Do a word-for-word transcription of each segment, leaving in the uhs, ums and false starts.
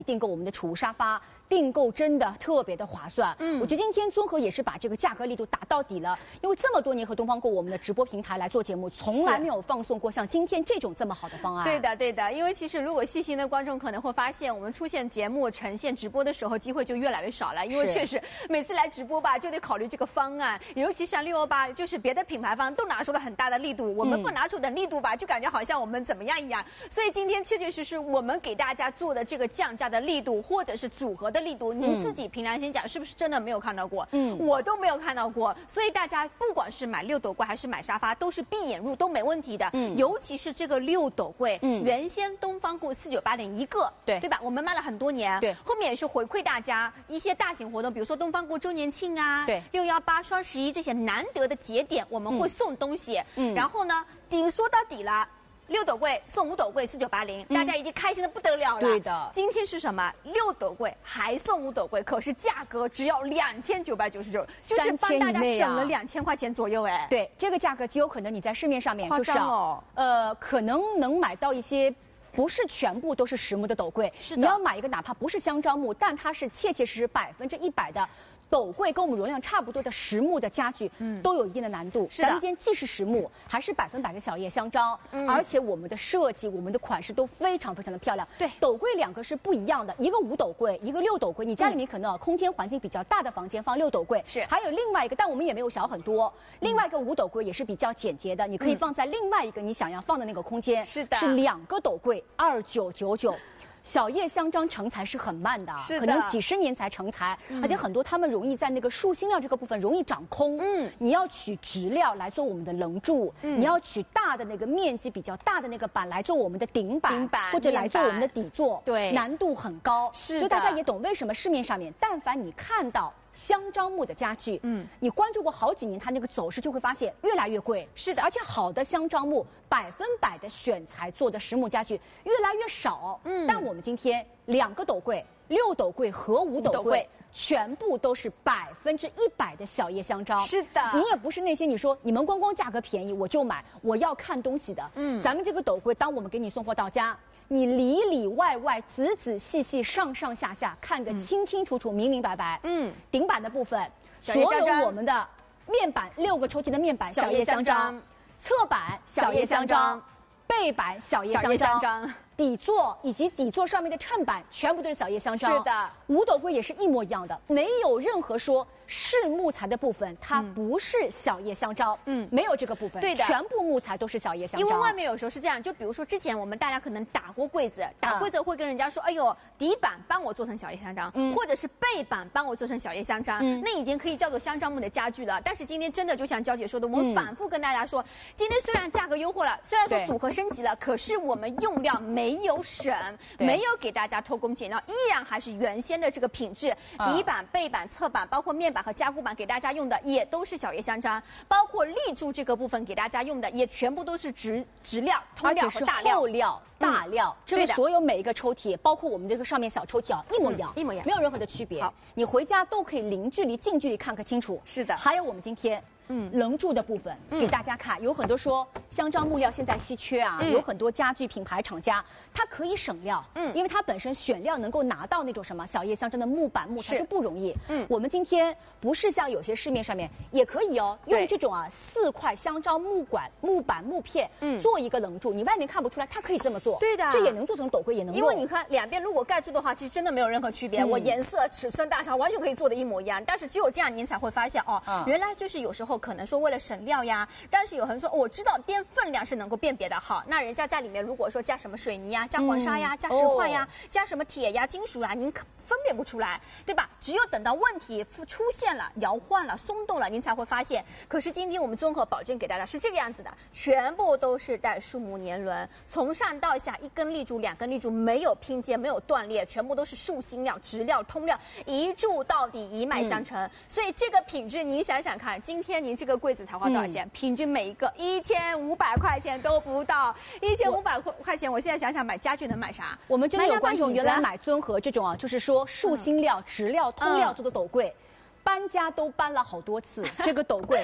订购我们的储物沙发，订购真的特别的划算。嗯，我觉得今天综合也是把这个价格力度打到底了，因为这么多年和东方购我们的直播平台来做节目，从来没有放送过像今天这种这么好的方案。 对的，对的，因为其实如果细心的观众可能会发现，我们出现节目呈现直播的时候，机会就越来越少了，因为确实每次来直播吧，就得考虑这个方案，尤其像六幺八，就是别的品牌方都拿出了很大的力度，我们不拿出点力度吧，就感觉好像我们怎么样一样。所以今天确确实实我们给大家做的这个降价的力度，或者是组合的力度，您自己凭良心讲，是不是真的没有看到过？嗯，我都没有看到过。所以大家不管是买六斗柜还是买沙发，都是闭眼入都没问题的。嗯，尤其是这个六斗柜，嗯，原先东方购四九八零一个，对对吧？我们卖了很多年，对，后面也是回馈大家一些大型活动，比如说东方购周年庆啊，对，六幺八、双十一这些难得的节点，我们会送东西。嗯，然后呢，底说到底了。六斗柜送五斗柜四九八零，大家已经开心的不得了了。对的，今天是什么？六斗柜还送五斗柜，可是价格只要两千九百九十九，就是帮大家省了两千块钱左右哎。 对，这个价格极有可能你在市面上面就是哦，呃，可能能买到一些。不是全部都是实木的斗柜，是的。你要买一个哪怕不是香樟木，但它是切切实实百分之一百的斗柜，跟我们容量差不多的实木的家具，嗯，都有一定的难度。是的，咱们今天既是实木，还是百分百的小叶香樟，嗯，而且我们的设计、我们的款式都非常非常的漂亮。对，斗柜两个是不一样的，一个五斗柜，一个六斗柜。你家里面可能空间环境比较大的房间放六斗柜，是。还有另外一个，但我们也没有小很多，另外一个五斗柜也是比较简洁的，你可以放在另外一个你想要放的那个空间。是的，是两个斗柜。二九九九，小叶香樟成材是很慢的，可能几十年才成材，嗯、而且很多它们容易在那个树心料这个部分容易长空。嗯，你要取直料来做我们的棱柱，嗯、你要取大的那个面积比较大的那个板来做我们的顶板，顶板或者来做我们的底座，对，难度很高。是，所以大家也懂为什么市面上面，但凡你看到香樟木的家具，嗯，你关注过好几年，它那个走势就会发现越来越贵。是的，而且好的香樟木百分百的选材做的实木家具越来越少。嗯，但我们今天两个斗柜、六斗柜和五斗柜。全部都是百分之一百的小叶香樟。是的，你也不是那些你说你们光光价格便宜我就买，我要看东西的。嗯，咱们这个斗柜，当我们给你送货到家，你里里外外、仔仔细细、上上下下看个清清楚楚、明明白白。嗯，顶板的部分，所有我们的面板六个抽屉的面板小叶香樟，侧板小叶香樟，背板小叶香樟。底座以及底座上面的衬板全部都是小叶香樟。是的，五斗柜也是一模一样的，没有任何说是木材的部分它不是小叶香樟。嗯，没有这个部分。对的，全部木材都是小叶香樟。 因为外面有时候是这样，就比如说之前我们大家可能打过柜子，打柜子会跟人家说，哎呦，底板帮我做成小叶香樟，嗯，或者是背板帮我做成小叶香樟，嗯，那已经可以叫做香樟木的家具了。但是今天真的就像娇姐说的，我们反复跟大家说，今天虽然价格优惠了，虽然说组合升级了，可是我们用料没有省。没有给大家偷工减料，依然还是原先的这个品质。底板、背板、侧板，包括面板和加固板，给大家用的也都是小叶香樟。包括立柱这个部分给大家用的，也全部都是直直料、通料和大料。 厚料、大料，这个所有每一个抽屉，包括我们这个上面小抽屉啊，一模一样，一模一样，没有任何的区别。你回家都可以零距离、近距离看个清楚。是的。还有我们今天。嗯，棱柱的部分给大家看，有很多说香樟木料现在稀缺啊，有很多家具品牌厂家它可以省料，嗯，因为它本身选料能够拿到那种什么小叶香樟的木板木材就不容易。嗯，我们今天不是像有些市面上面也可以哦，用这种啊四块香樟木管木板木片，嗯，做一个棱柱，你外面看不出来，它可以这么做。对的，这也能做成斗柜，也能用。 因为你看两边如果盖住的话，其实真的没有任何区别，我颜色、尺寸、大小完全可以做的一模一样。但是只有这样，您才会发现哦，原来就是有时候。可能说为了省料呀，但是有人说、哦、我知道掂分量是能够辨别的。好，那人家在里面如果说加什么水泥呀、加黄沙呀、嗯、加石化呀、哦、加什么铁呀、金属呀，您分辨不出来，对吧？只有等到问题出现了、摇晃了、松动了，您才会发现。可是今天我们综合保证给大家是这个样子的，全部都是带树木年轮，从上到下一根立柱、两根立柱没有拼接、没有断裂，全部都是树心料、直料、通料，一柱到底，一脉相承。嗯、所以这个品质，您想想看，今天您这个柜子才花多少钱？嗯、平均每一个一千五百块钱都不到，一千五百块钱，我现在想想买家具能买啥？ 我们真的有观众原来买尊和这种啊，就是说树心料、直料、通料做的斗柜，搬家都搬了好多次，这个斗柜。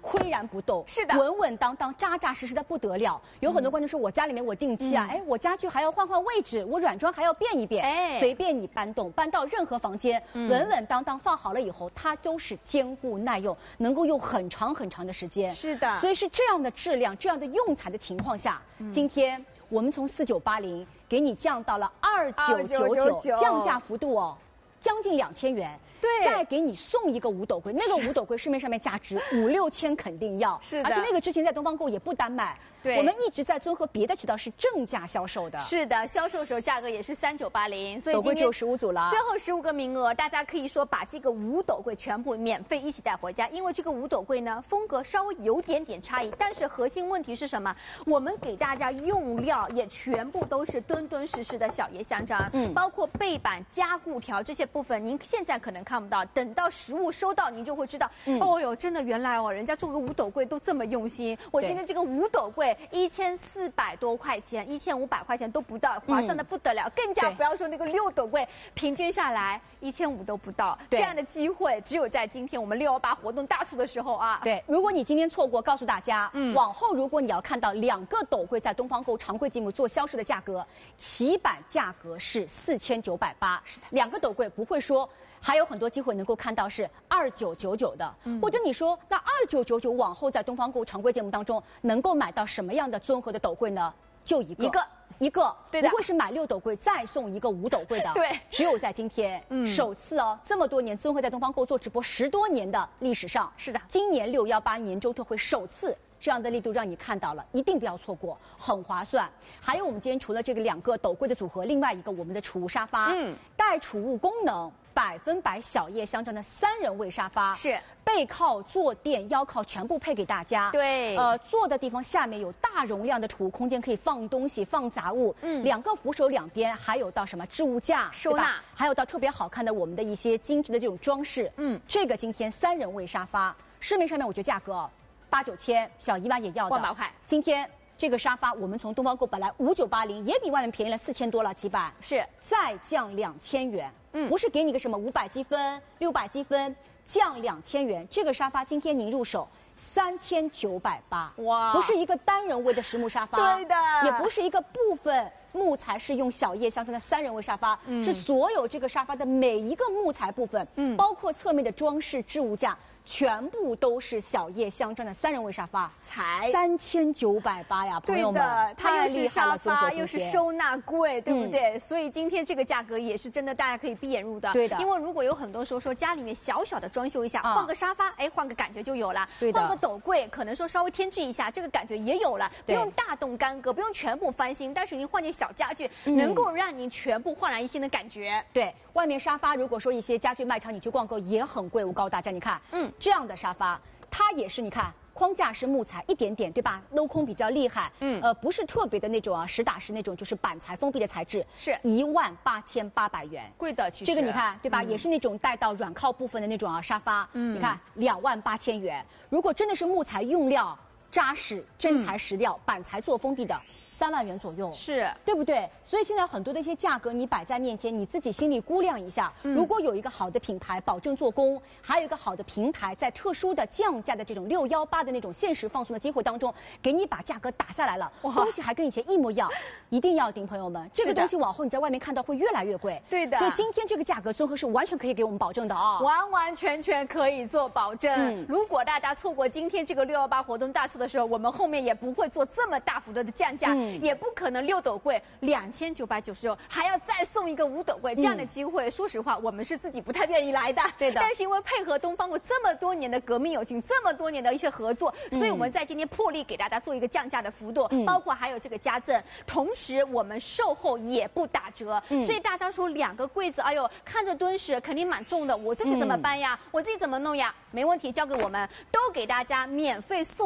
岿然不动， 是的， 稳稳当当、扎扎实实的不得了。有很多观众说，我家里面我定期啊，嗯、哎，我家具还要换换位置，我软装还要变一变，哎，随便你搬动，搬到任何房间，嗯、稳稳当当放好了以后，它都是坚固耐用，能够用很长很长的时间。 是的， 所以是这样的质量、这样的用材的情况下，嗯、今天我们从四九八零给你降到了二九九九，降价幅度哦，将近两千元。对，再给你送一个五斗柜，那个五斗柜市面上面价值五六千肯定要， 是的， 而且那个之前在东方购也不单卖，对，我们一直在综合别的渠道是正价销售的， 是的，销售时候价格也是三九八零，所以斗柜只有十五组了， 最后十五个名额，大家可以说把这个五斗柜全部免费一起带回家，因为这个五斗柜呢风格稍微有点点差异，但是核心问题是什么？我们给大家用料也全部都是敦敦实实的小叶香樟，嗯，包括背板、加固条这些部分，您现在可能看不到，等到实物收到，您就会知道，嗯、哦哟，真的原来哦，人家做个五斗柜都这么用心。我今天这个五斗柜一千四百多块钱，一千五百块钱都不到，划算的不得了。嗯、更加不要说那个六斗柜，平均下来一千五都不到。这样的机会只有在今天我们六幺八活动大促的时候啊。 对，如果你今天错过，告诉大家，嗯，往后如果你要看到两个斗柜在东方购常规节目做销售的价格，起版价格是四千九百八，两个斗柜不会说。还有很多机会能够看到是二九九九的，嗯、或者你说那二九九九往后在东方购常规节目当中能够买到什么样的综合的斗柜呢？就一个一个一个， 对的， 不会是买六斗柜再送一个五斗柜的， 对， 只有在今天，嗯，首次哦，这么多年综合在东方购做直播十多年的历史上， 是的， 今年六幺八年周特惠首次。这样的力度让你看到了，一定不要错过，很划算。还有我们今天除了这个两个斗柜的组合，另外一个我们的储物沙发，嗯，带储物功能，百分百小叶香樟的三人位沙发， 是背靠、坐垫、腰靠全部配给大家。 对， 呃，坐的地方下面有大容量的储物空间，可以放东西、放杂物。嗯，两个扶手两边还有到什么置物架收纳， 还有到特别好看的我们的一些精致的这种装饰。嗯，这个今天三人位沙发，市面上面我觉得价格哦。八九千，小一万也要的。 万把块。 今天这个沙发，我们从东方购本来五九八零，也比外面便宜了四千多了，几百。 是， 再降两千元。嗯，不是给你个什么五百积分、六百积分，降两千元。这个沙发今天您入手三千九百八。哇，不是一个单人位的实木沙发， 对的， 也不是一个部分。木材是用小叶香樟的三人位沙发，嗯、是所有这个沙发的每一个木材部分，嗯，包括侧面的装饰置物架。全部都是小叶香樟的三人位沙发， 才三千九百八呀，朋友们， 它又是沙发又是收纳柜，对不对？ 嗯、 所以今天这个价格也是真的，大家可以闭眼入的。 对的， 因为如果有很多时候说家里面小小的装修一下，啊、换个沙发，哎，换个感觉就有了。 对的， 换个斗柜，可能说稍微添置一下，这个感觉也有了。不用大动干戈，不用全部翻新，但是您换件小家具，嗯、能够让您全部焕然一新的感觉。 对，外面沙发如果说一些家具卖场你去逛购也很贵，我告诉大家，你看，嗯，这样的沙发。它也是，你看框架是木材，一点点，对吧？镂空比较厉害，嗯，呃，不是特别的那种啊，实打实那种，就是板材封闭的材质， 是一万八千八百元， 贵的。其实这个你看，对吧？嗯、也是那种带到软靠部分的那种啊沙发，嗯，你看两万八千元。如果真的是木材用料扎实、真材实料、嗯、板材做封闭的，三万元左右， 是对不对？所以现在很多的一些价格，你摆在面前，你自己心里估量一下。嗯、如果有一个好的品牌保证做工，还有一个好的平台，在特殊的降价的这种六幺八的那种限时放送的机会当中，给你把价格打下来了，东西还跟以前一模一样，一定要盯，朋友们，这个东西往后你在外面看到会越来越贵。 对的。 所以今天这个价格综合是完全可以给我们保证的啊、哦， 完完全全可以做保证。嗯、如果大家错过今天这个六幺八活动大促的时候，我们后面也不会做这么大幅度的降价，嗯、也不可能六斗柜两千九百九十六。还要再送一个五斗柜，这样的机会，嗯、说实话，我们是自己不太愿意来的。 对的。 但是因为配合东方购这么多年的革命友情，这么多年的一些合作，嗯、所以我们在今天破例给大家做一个降价的幅度，嗯、包括还有这个加赠，同时我们售后也不打折。嗯、所以大家说两个柜子，哎呦，看着敦实，肯定蛮重的，我自己怎么搬呀？嗯、我自己怎么弄呀？没问题，交给我们，都给大家免费送货，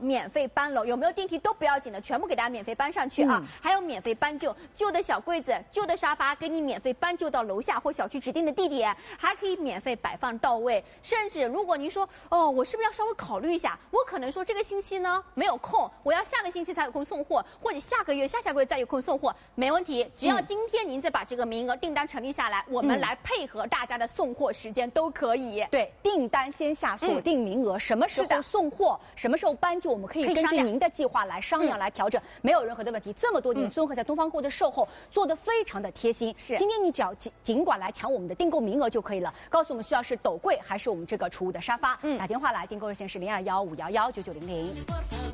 免费搬楼，有没有电梯都不要紧的，全部给大家免费搬上去啊！嗯、还有免费搬救旧的小柜子、旧的沙发，给你免费搬救到楼下或小区指定的地点，还可以免费摆放到位。甚至如果您说哦，我是不是要稍微考虑一下？我可能说这个星期呢没有空，我要下个星期才有空送货，或者下个月、下下个月再有空送货，没问题。只要今天您再把这个名额订单成立下来，我们来配合大家的送货时间都可以。 对，订单先下，锁定名额，嗯、什么时候送货，什么时候搬救，我们可以根据您的计划来商量、来调整，没有任何的问题。这么多年，尊和在东方购的售后做得非常的贴心。是，今天你只要尽尽管来抢我们的订购名额就可以了，告诉我们需要是斗柜还是我们这个储物的沙发，嗯，打电话来订购热线是零二幺五幺幺九九零零。